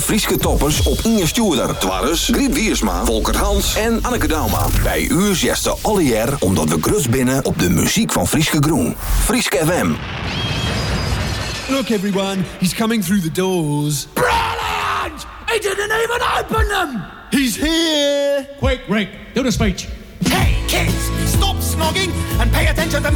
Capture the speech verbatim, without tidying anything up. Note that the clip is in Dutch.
Frieske toppers op Inge Stuurder. Twarres, Griet Wiersma, Volker Hans en Anneke Dauma. Bij u zesten alle jaar omdat we grus binnen op de muziek van Frieske Groen. Frieske F M. Look everyone, he's coming through the doors. Brilliant! He didn't even open them! He's here! Quick, Rick, do the speech. Hey kids, stop snogging and pay attention to me.